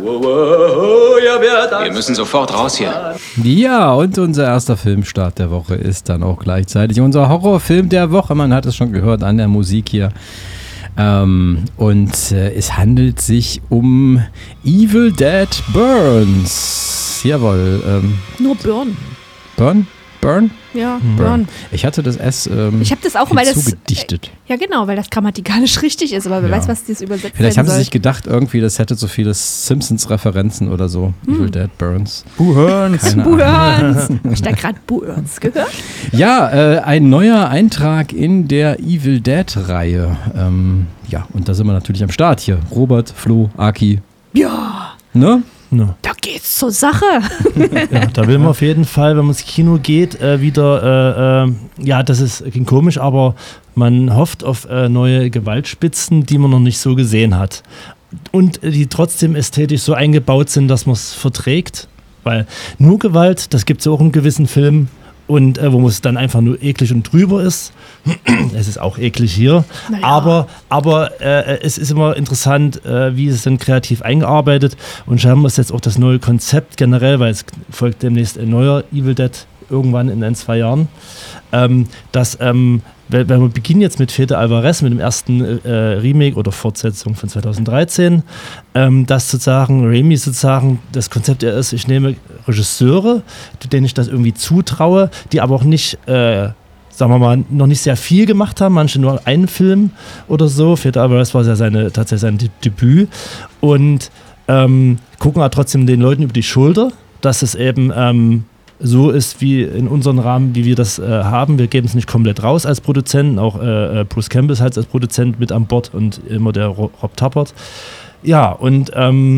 Wir müssen sofort raus hier. Ja, und unser erster Filmstart der Woche ist dann auch gleichzeitig unser Horrorfilm der Woche. Man hat es schon gehört an der Musik hier. Es handelt sich um Evil Dead Burns. Jawohl. Nur Burn. Burn? Ja, Burn. Ich hatte das S ich habe das auch, weil das zugedichtet. Ja, genau, weil das grammatikalisch richtig ist, aber wer weiß, was das übersetzt Vielleicht haben werden sie soll. sich gedacht, irgendwie, das hätte so viele Simpsons-Referenzen oder so. Evil Dead Burns. Burns. Habe ich da gerade Burns gehört? Ja, ein neuer Eintrag in der Evil Dead-Reihe. Und da sind wir natürlich am Start hier. Robert, Flo, Aki. Ja. Ne? No. Da geht's zur Sache. Ja, da will man auf jeden Fall, wenn man ins Kino geht, wieder, klingt komisch, aber man hofft auf neue Gewaltspitzen, die man noch nicht so gesehen hat. Und die trotzdem ästhetisch so eingebaut sind, dass man es verträgt. Weil nur Gewalt, das gibt es ja auch in gewissen Filmen, und wo es dann einfach nur eklig und drüber ist. Es ist auch eklig hier. Naja. Aber es ist immer interessant, wie es dann kreativ eingearbeitet. Und scheinbar ist jetzt auch das neue Konzept generell, weil es folgt demnächst ein neuer Evil Dead irgendwann in 1-2 Jahren. Wenn wir beginnen jetzt mit Fede Alvarez, mit dem ersten Remake oder Fortsetzung von 2013, dass sozusagen Raimi sozusagen das Konzept ist, ich nehme Regisseure, denen ich das irgendwie zutraue, die aber auch nicht, sagen wir mal, noch nicht sehr viel gemacht haben, manche nur einen Film oder so. Fede Alvarez war ja tatsächlich sein Debüt, und gucken aber trotzdem den Leuten über die Schulter, dass es eben so ist wie in unserem Rahmen, wie wir das haben. Wir geben es nicht komplett raus als Produzenten. Auch Bruce Campbell ist halt als Produzent mit an Bord und immer der Rob Tappert. Ja, und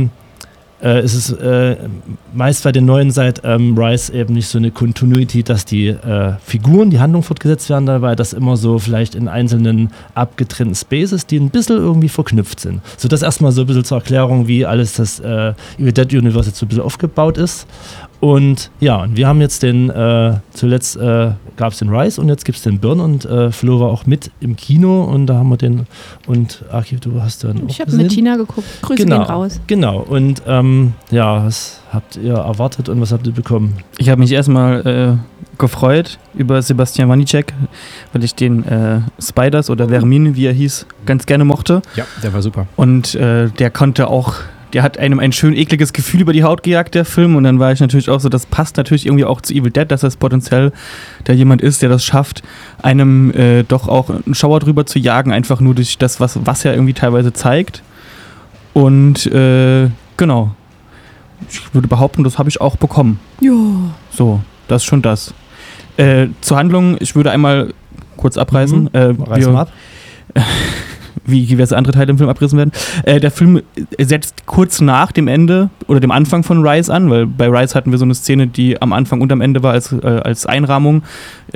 es ist meist bei den neuen seit Rise eben nicht so eine Continuity, dass die Figuren, die Handlung fortgesetzt werden, weil das immer so vielleicht in einzelnen abgetrennten Spaces, die ein bisschen irgendwie verknüpft sind. So, das erstmal so ein bisschen zur Erklärung, wie alles das Evil Dead Universe jetzt so ein bisschen aufgebaut ist. Und ja, und wir haben jetzt zuletzt gab es den Rise und jetzt gibt es den Burn, und Flo war auch mit im Kino, und da haben wir den, und Aki, du hast dann auch Ich habe mit Tina geguckt. Grüße gehen raus. Genau, und was habt ihr erwartet und was habt ihr bekommen? Ich habe mich erstmal gefreut über Sebastian Wanicek, weil ich den Spiders oder Vermin, wie er hieß, ganz gerne mochte. Ja, der war super. Und der hat einem ein schön ekliges Gefühl über die Haut gejagt, der Film. Und dann war ich natürlich auch so, das passt natürlich irgendwie auch zu Evil Dead, dass das potenziell da jemand ist, der das schafft, einem doch auch einen Schauer drüber zu jagen, einfach nur durch das, was er irgendwie teilweise zeigt. Und genau. Ich würde behaupten, das habe ich auch bekommen. Ja. So, das ist schon das. Zur Handlung, ich würde einmal kurz abreißen. Reiß mal ab. Wie diverse andere Teile im Film abrissen werden. Der Film setzt kurz nach dem Ende oder dem Anfang von Rise an, weil bei Rise hatten wir so eine Szene, die am Anfang und am Ende war als Einrahmung.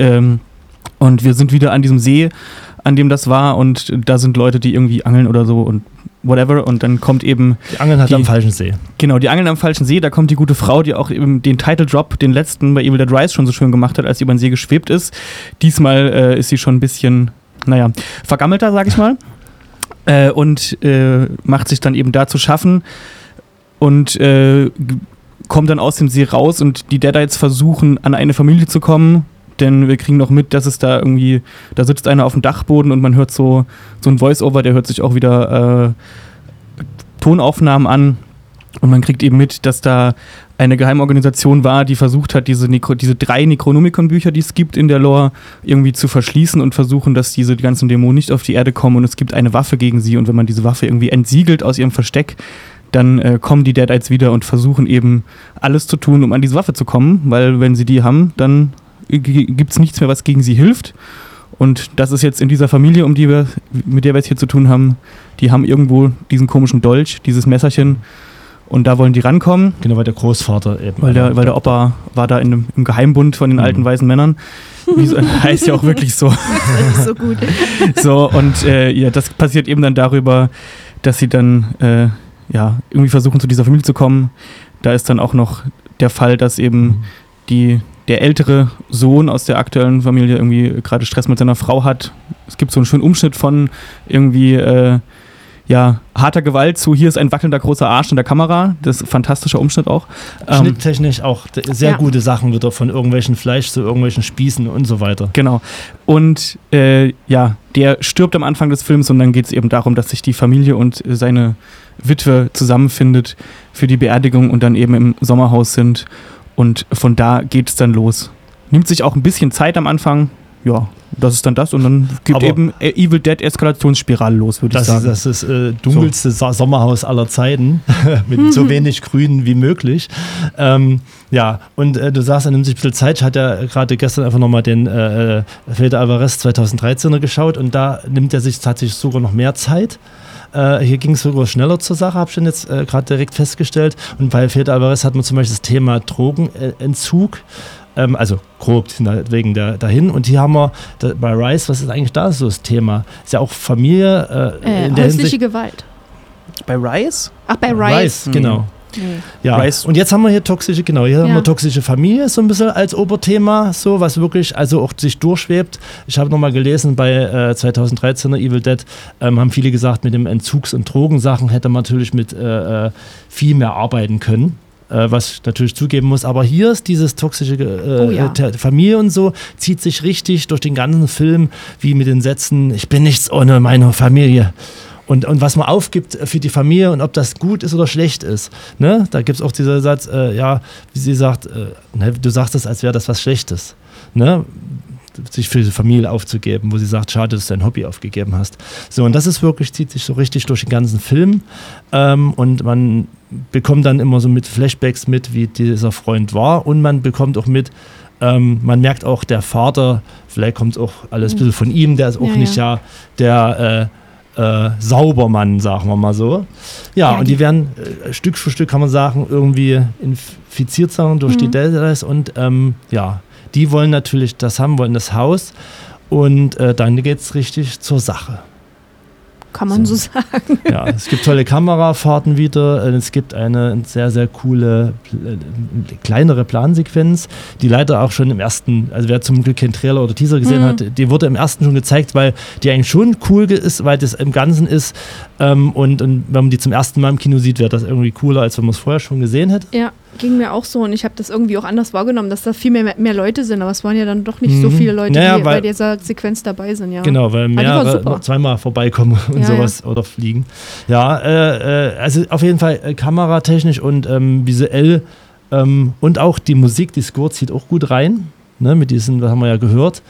Und wir sind wieder an diesem See, an dem das war, und da sind Leute, die irgendwie angeln oder so und whatever, und dann kommt eben... Die angeln halt am falschen See. Genau, die angeln am falschen See, da kommt die gute Frau, die auch eben den Title Drop, den letzten bei Evil Dead Rise schon so schön gemacht hat, als sie über den See geschwebt ist. Diesmal ist sie schon ein bisschen, vergammelter, sag ich mal. Und macht sich dann eben da zu schaffen und kommt dann aus dem See raus, und die Deadites versuchen, an eine Familie zu kommen, denn wir kriegen noch mit, dass es da irgendwie, da sitzt einer auf dem Dachboden und man hört so ein Voice-Over, der hört sich auch wieder Tonaufnahmen an, und man kriegt eben mit, dass da eine Geheimorganisation war, die versucht hat, diese 3 Necronomicon-Bücher, die es gibt in der Lore, irgendwie zu verschließen und versuchen, dass die ganzen Dämonen nicht auf die Erde kommen, und es gibt eine Waffe gegen sie, und wenn man diese Waffe irgendwie entsiegelt aus ihrem Versteck, dann kommen die Deadites wieder und versuchen eben alles zu tun, um an diese Waffe zu kommen, weil wenn sie die haben, dann gibt es nichts mehr, was gegen sie hilft. Und das ist jetzt in dieser Familie, mit der wir es hier zu tun haben, die haben irgendwo diesen komischen Dolch, dieses Messerchen, und da wollen die rankommen. Genau, weil der Großvater eben. Weil der Opa war da im Geheimbund von den alten weißen Männern. Heißt ja auch wirklich so. Das ist nicht so gut. So, und das passiert eben dann darüber, dass sie dann irgendwie versuchen, zu dieser Familie zu kommen. Da ist dann auch noch der Fall, dass eben der ältere Sohn aus der aktuellen Familie irgendwie gerade Stress mit seiner Frau hat. Es gibt so einen schönen Umschnitt von irgendwie harter Gewalt zu hier ist ein wackelnder großer Arsch in der Kamera. Das ist ein fantastischer Umschnitt auch. Schnitttechnisch auch sehr gute Sachen wieder von irgendwelchen Fleisch zu irgendwelchen Spießen und so weiter. Genau. Und der stirbt am Anfang des Films und dann geht es eben darum, dass sich die Familie und seine Witwe zusammenfindet für die Beerdigung und dann eben im Sommerhaus sind. Und von da geht es dann los. Nimmt sich auch ein bisschen Zeit am Anfang. Ja, das ist dann das. Und dann gibt eben Evil Dead Eskalationsspirale los, würde ich sagen. Das ist das dunkelste Sommerhaus aller Zeiten. Mit so wenig Grün wie möglich. Und du sagst, er nimmt sich ein bisschen Zeit. Ich hatte ja gerade gestern einfach nochmal den Fede Alvarez 2013er geschaut. Und da nimmt er sich tatsächlich sogar noch mehr Zeit. Hier ging es sogar schneller zur Sache, habe ich jetzt gerade direkt festgestellt. Und bei Fede Alvarez hat man zum Beispiel das Thema Drogenentzug. Also grob wegen dahin. Und hier haben wir bei Rise, was ist eigentlich da so das Thema? Ist ja auch Familie. In der häusliche Hinsicht. Gewalt. Bei Rise? Ach, bei Rise. Genau. Nee. Ja. Rise. Und jetzt haben wir hier haben wir toxische Familie so ein bisschen als Oberthema, so was wirklich also auch sich durchschwebt. Ich habe nochmal gelesen, bei 2013er Evil Dead haben viele gesagt, mit dem Entzugs- und Drogensachen hätte man natürlich mit viel mehr arbeiten können. Was ich natürlich zugeben muss, aber hier ist dieses toxische Familie und so, zieht sich richtig durch den ganzen Film, wie mit den Sätzen, ich bin nichts ohne meine Familie. Und was man aufgibt für die Familie und ob das gut ist oder schlecht ist. Ne? Da gibt es auch diesen Satz, wie sie sagt, du sagst es, als wäre das was Schlechtes. Ne? Sich für die Familie aufzugeben, wo sie sagt, schade, dass du dein Hobby aufgegeben hast. So, und das ist wirklich, zieht sich so richtig durch den ganzen Film. Und man bekommt dann immer so mit Flashbacks mit, wie dieser Freund war. Und man bekommt auch mit, man merkt auch, der Vater, vielleicht kommt auch alles ein bisschen von ihm, der ist auch nicht der Saubermann, sagen wir mal so. Ja, und die werden Stück für Stück, kann man sagen, irgendwie infiziert sein durch die Deltas und die wollen natürlich das haben, wollen das Haus und dann geht es richtig zur Sache. Kann man so sagen. Ja, es gibt tolle Kamerafahrten wieder. Es gibt eine sehr, sehr coole, kleinere Plansequenz, die leider auch schon im ersten, also wer zum Glück keinen Trailer oder Teaser gesehen hat, die wurde im ersten schon gezeigt, weil die eigentlich schon cool ist, weil das im Ganzen ist. Und wenn man die zum ersten Mal im Kino sieht, wäre das irgendwie cooler, als wenn man es vorher schon gesehen hätte. Ja, ging mir auch so und ich habe das irgendwie auch anders wahrgenommen, dass da viel mehr Leute sind, aber es waren ja dann doch nicht so viele Leute, die bei dieser Sequenz dabei sind. Ja. Genau, weil mehrere zweimal vorbeikommen und sowas oder fliegen. Ja, also auf jeden Fall kameratechnisch und visuell und auch die Musik, die Score zieht auch gut rein, ne, mit diesen, das haben wir ja gehört.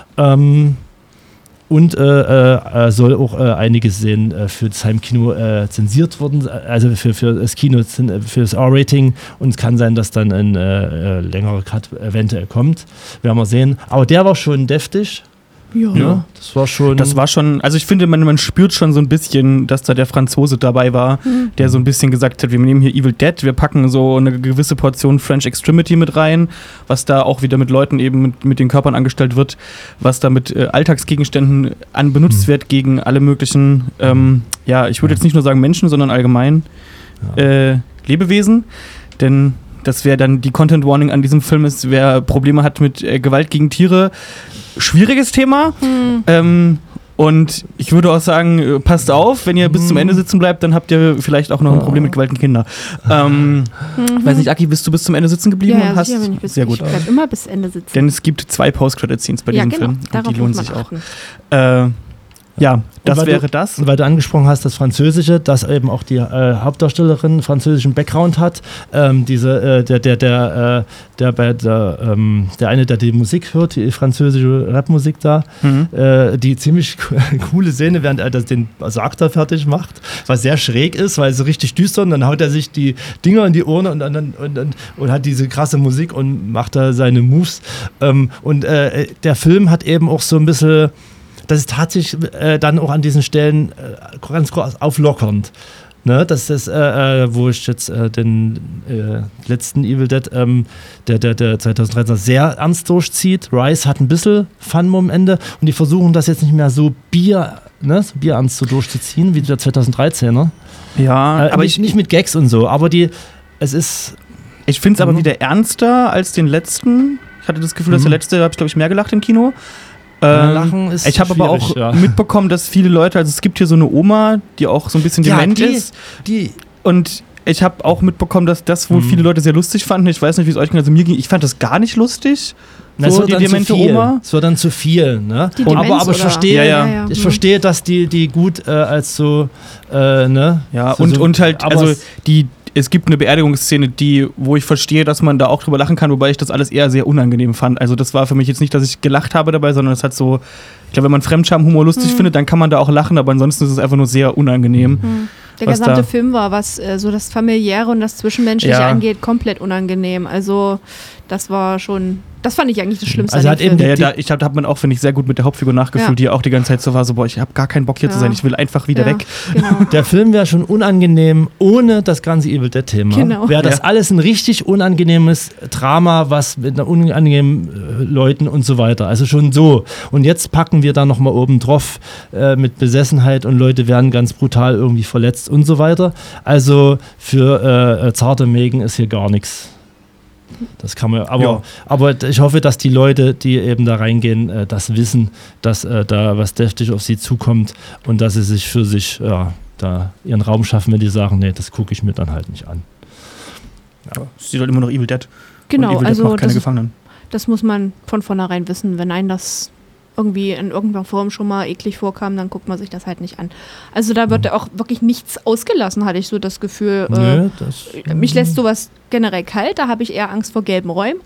Und soll auch einiges sehen für das Heimkino zensiert worden, also für das Kino, für das R-Rating. Und es kann sein, dass dann ein längerer Cut eventuell kommt. Werden wir sehen. Aber der war schon deftig. Ja, das war schon, also ich finde, man spürt schon so ein bisschen, dass da der Franzose dabei war, der so ein bisschen gesagt hat, wir nehmen hier Evil Dead, wir packen so eine gewisse Portion French Extremity mit rein, was da auch wieder mit Leuten eben mit den Körpern angestellt wird, was da mit Alltagsgegenständen benutzt wird gegen alle möglichen, ich würde jetzt nicht nur sagen Menschen, sondern allgemein Lebewesen, denn das wäre dann die Content Warning an diesem Film ist, wer Probleme hat mit Gewalt gegen Tiere, schwieriges Thema. Und ich würde auch sagen, passt auf, wenn ihr bis zum Ende sitzen bleibt, dann habt ihr vielleicht auch noch ein Problem mit Gewalt gegen Kinder. Weiß nicht, Aki, bist du bis zum Ende sitzen geblieben? Ja, sicher, wenn ich sehr gut. Ich bleib immer bis Ende sitzen. Denn es gibt 2 Post-Credit-Scenes bei diesem Film. Und die lohnen sich auch. Das wäre das. Und weil du angesprochen hast, das Französische, dass eben auch die Hauptdarstellerin französischen Background hat. Der eine, der die Musik hört, die französische Rapmusik da, die ziemlich coole Szene, während er den Aktor fertig macht, was sehr schräg ist, weil es so richtig düster und dann haut er sich die Dinger in die Ohren und hat diese krasse Musik und macht da seine Moves. Der Film hat eben auch so ein bisschen. Das ist tatsächlich dann auch an diesen Stellen ganz auflockernd. Ne? Das ist, wo ich jetzt den letzten Evil Dead, der 2013 sehr ernst durchzieht. Rise hat ein bisschen Fun am Ende und die versuchen das jetzt nicht mehr so bierernst so durchzuziehen wie der 2013er. Ja, aber nicht mit Gags und so, aber es ist. Ich finde es aber wieder ernster als den letzten. Ich hatte das Gefühl, dass der letzte, da habe ich glaube ich mehr gelacht im Kino. Lachen ist ich habe aber auch mitbekommen, dass viele Leute, also es gibt hier so eine Oma, die auch so ein bisschen dement ist. Und ich habe auch mitbekommen, dass das wohl viele Leute sehr lustig fanden. Ich weiß nicht, wie es euch ging. Also mir ging, ich fand das gar nicht lustig. So, die demente Oma. Es war dann zu viel. Ne? Aber ich verstehe, ich verstehe, dass die gut als so, ne? Ja, so, und halt, also es gibt eine Beerdigungsszene, wo ich verstehe, dass man da auch drüber lachen kann, wobei ich das alles eher sehr unangenehm fand. Also das war für mich jetzt nicht, dass ich gelacht habe dabei, sondern es hat so, ich glaube, wenn man Fremdscham-Humor lustig findet, dann kann man da auch lachen, aber ansonsten ist es einfach nur sehr unangenehm. Der gesamte Film war, was so das Familiäre und das Zwischenmenschliche angeht, komplett unangenehm. Also das war schon, das fand ich eigentlich das Schlimmste. Also ich glaube, da hat man auch, finde ich, sehr gut mit der Hauptfigur nachgefühlt, die auch die ganze Zeit so war, so, boah, ich habe gar keinen Bock hier zu sein, ich will einfach wieder weg. Genau. Der Film wäre schon unangenehm ohne das ganze Evil Dead-Thema. Genau. Wäre das alles ein richtig unangenehmes Drama, was mit einer unangenehmen Leuten und so weiter. Also schon so. Und jetzt packen wir da nochmal oben drauf mit Besessenheit und Leute werden ganz brutal irgendwie verletzt und so weiter. Also für zarte Mägen ist hier gar nichts. Das kann man, aber ich hoffe, dass die Leute, die eben da reingehen, das wissen, dass da was deftig auf sie zukommt und dass sie sich für sich da ihren Raum schaffen, wenn die sagen, nee, das gucke ich mir dann halt nicht an. Ja. Es sieht halt immer noch Evil Dead. Genau, Evil Dead also macht keine Gefangenen. Das muss man von vornherein wissen. Wenn einem das irgendwie in irgendeiner Form schon mal eklig vorkam, dann guckt man sich das halt nicht an. Also da wird auch wirklich nichts ausgelassen, hatte ich so das Gefühl. Mich lässt sowas generell kalt, da habe ich eher Angst vor gelben Räumen,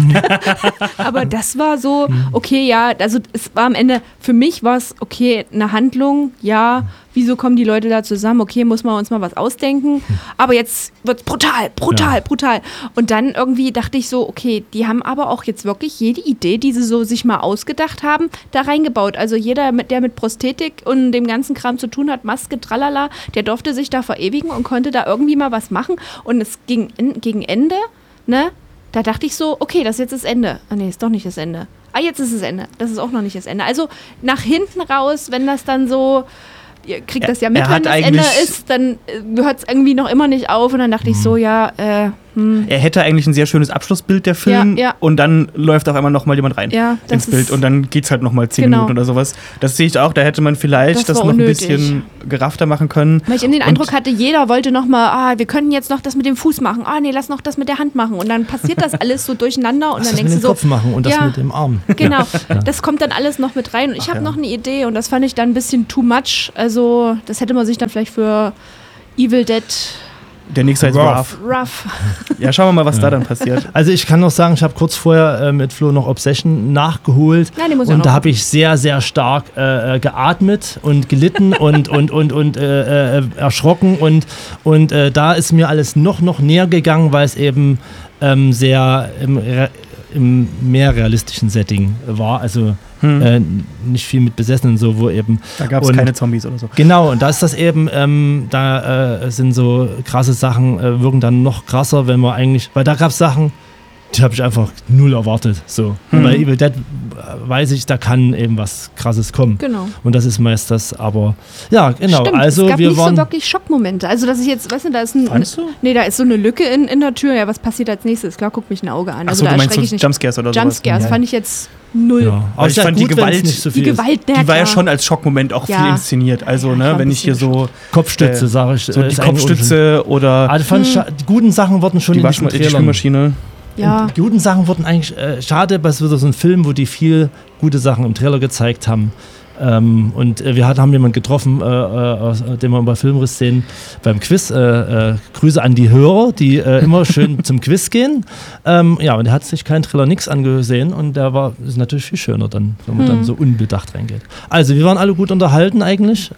aber das war so, okay, ja, also es war am Ende, für mich war es, okay, eine Handlung, ja, wieso kommen die Leute da zusammen, okay, muss man uns mal was ausdenken, aber jetzt wird es brutal. Und dann irgendwie dachte ich so, okay, die haben aber auch jetzt wirklich jede Idee, die sie so sich mal ausgedacht haben, da reingebaut. Also jeder, der mit Prosthetik und dem ganzen Kram zu tun hat, Maske, tralala, der durfte sich da verewigen und konnte da irgendwie mal was machen. Und es ging gegen Ende, ne? Da dachte ich so, okay, das ist jetzt das Ende. Ah nee, ist doch nicht das Ende. Ah, jetzt ist das Ende. Das ist auch noch nicht das Ende. Also nach hinten raus, wenn das dann so, ihr kriegt das ja mit, wenn das Ende ist, dann hört es irgendwie noch immer nicht auf. Und dann dachte ich so, er hätte eigentlich ein sehr schönes Abschlussbild, der Film, und dann läuft auf einmal nochmal jemand rein ins Bild und dann geht's halt nochmal 10 Minuten oder sowas. Das sehe ich auch, da hätte man vielleicht das noch ein bisschen geraffter machen können. Weil ich den Eindruck hatte, jeder wollte nochmal, wir könnten jetzt noch das mit dem Fuß machen, nee, lass noch das mit der Hand machen und dann passiert das alles so durcheinander und dann denkst du so, Kopf machen und das mit dem Arm. Genau, das kommt dann alles noch mit rein und ich habe noch eine Idee und das fand ich dann ein bisschen too much, also das hätte man sich dann vielleicht für Evil Dead. Der nächste heißt Rough. Ja, schauen wir mal, was da dann passiert. Also ich kann noch sagen, ich habe kurz vorher mit Flo noch Obsession nachgeholt und da habe ich sehr, sehr stark geatmet und gelitten und erschrocken und da ist mir alles noch näher gegangen, weil es eben sehr im mehr realistischen Setting war, also nicht viel mit Besessenen, so wo eben. Da gab es keine Zombies oder so. Genau, und da ist das eben, da sind so krasse Sachen, wirken dann noch krasser, wenn man eigentlich, weil da gab es Sachen, die habe ich einfach null erwartet. So. Bei Evil Dead weiß ich, da kann eben was Krasses kommen. Genau. Und das ist meist das, aber ja, genau. Stimmt, also es gab nicht so wirklich Schockmomente. Also, dass ich jetzt, weißt du, da ist da ist so eine Lücke in der Tür. Ja, was passiert als nächstes? Klar, guckt mich ein Auge an. Achso, also, du meinst so Jumpscares oder so? Jumpscares fand ich jetzt null. Ja. Aber ich fand die Gewalt nicht so viel. Die Gewalt, die war ja schon als Schockmoment auch viel inszeniert. Also, wenn ich hier so Kopfstütze, sage ich. So die Kopfstütze oder. Also die guten Sachen wurden schon die Spülmaschine. Ja. Die guten Sachen wurden eigentlich, schade, weil es wieder so ein Film, wo die viel gute Sachen im Trailer gezeigt haben. Und wir haben jemanden getroffen, den wir bei Filmriss sehen, beim Quiz. Grüße an die Hörer, die immer schön zum Quiz gehen. Und der hat sich keinen Trailer nix angesehen und der ist natürlich viel schöner, dann, wenn man dann so unbedacht reingeht. Also wir waren alle gut unterhalten eigentlich.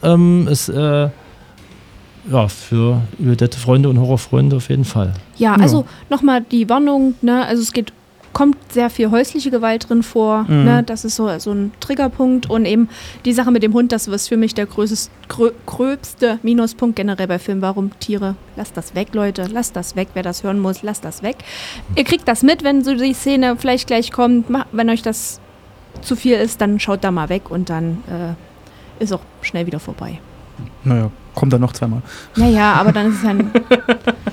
Für Evil Dead Freunde und Horrorfreunde auf jeden Fall. Ja, also nochmal die Warnung, ne? Also kommt sehr viel häusliche Gewalt drin vor, ne? Das ist so ein Triggerpunkt und eben die Sache mit dem Hund, das ist für mich der gröbste Minuspunkt generell bei Filmen. Warum Tiere? Lasst das weg, Leute, lasst das weg, wer das hören muss, lasst das weg. Ihr kriegt das mit, wenn so die Szene vielleicht gleich kommt, wenn euch das zu viel ist, dann schaut da mal weg und dann ist auch schnell wieder vorbei. Naja, kommt dann noch zweimal. Naja, aber dann ist es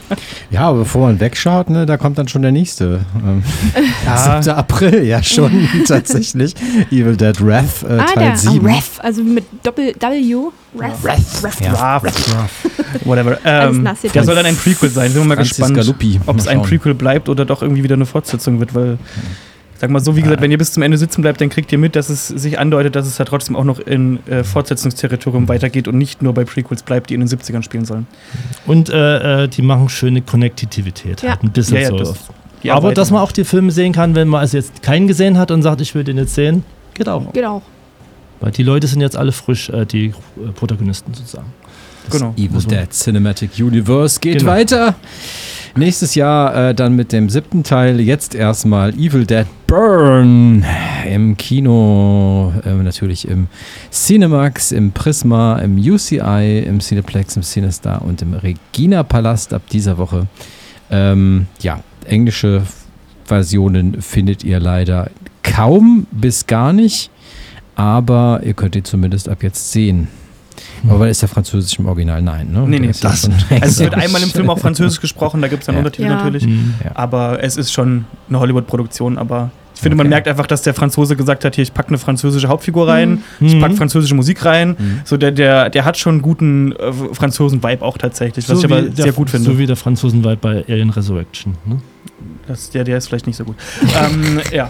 Ja, aber bevor man wegschaut, ne, da kommt dann schon der nächste. 7. April, ja schon tatsächlich. Evil Dead Wrath, Teil 7. Wrath, also mit Doppel-W. Wrath. Whatever. Alles nass jetzt. Der soll dann ein Prequel sein. Sind wir mal Francis gespannt, Galuppi. ob es Mal ein schauen. Prequel bleibt oder doch irgendwie wieder eine Fortsetzung wird, weil, sag mal so, wie gesagt, wenn ihr bis zum Ende sitzen bleibt, dann kriegt ihr mit, dass es sich andeutet, dass es da trotzdem auch noch in Fortsetzungsterritorium weitergeht und nicht nur bei Prequels bleibt, die in den 70ern spielen sollen. Und die machen schöne Konnektivität. Ja. Halt ein bisschen Ja, so. die Aber Arbeit- dass man auch die Filme sehen kann, wenn man also jetzt keinen gesehen hat und sagt, ich will den jetzt sehen, geht auch. Geht auch. Weil die Leute sind jetzt alle frisch, die Protagonisten sozusagen. Genau. Evil Dead Cinematic Universe geht Genau. weiter. Nächstes Jahr dann mit dem 7. Teil. Jetzt erstmal Evil Dead Burn im Kino, natürlich im Cinemax, im Prisma, im UCI, im Cineplex, im Cinestar und im Regina Palast ab dieser Woche. Englische Versionen findet ihr leider kaum bis gar nicht, aber ihr könnt ihn zumindest ab jetzt sehen. Aber ist der Französisch im Original? Nein, ne? Nee, Der ist ja das. schon Also es wird einmal im Film auch Französisch gesprochen, da gibt es dann Ja. Untertitel Ja. natürlich. Ja. Aber es ist schon eine Hollywood-Produktion, aber ich finde, man Okay. merkt einfach, dass der Franzose gesagt hat, hier, ich packe eine französische Hauptfigur rein, Mhm. ich packe französische Musik rein. Mhm. So, der hat schon einen guten Franzosen-Vibe auch tatsächlich, was ich aber sehr gut finde. So wie der Franzosen-Vibe bei Alien Resurrection. Ne? Der ist vielleicht nicht so gut. Ja.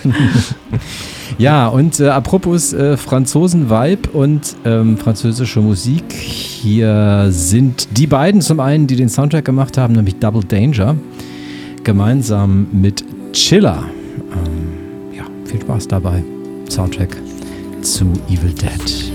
Ja, und apropos Franzosen-Vibe und französische Musik, hier sind die beiden zum einen, die den Soundtrack gemacht haben, nämlich Double Danger, gemeinsam mit Chiller. Viel Spaß dabei. Soundtrack zu Evil Dead.